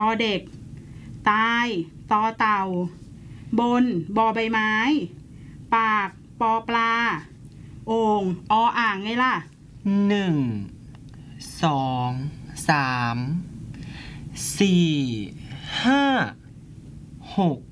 อเด็กตายตอเต่าบนบอใบไม้ปากปอปลาโอ่งออ่างไงล่ะ 1 2 3 4 5 6